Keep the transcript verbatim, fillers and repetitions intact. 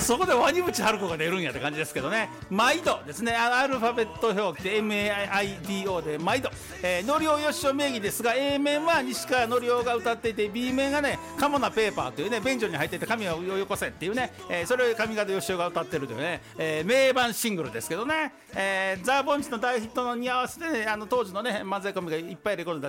そこでワニブチ春子が出るんやって感じですけどね。毎度ですね、アルファベット表記で エムエーアイディーオー で毎度、えー、のりおよしお名義ですが、 A 面は西川のりおが歌っていて、 B 面がねカモなペーパーというね、便所に入っていて髪をよこせっていうね、えー、それを上方よしおが歌ってるというね、えー、名盤シングルですけどね、えー、ザ・ボンチの大ヒットのに合わせて、ね、あの当時のね漫才コンビがいっぱいレコード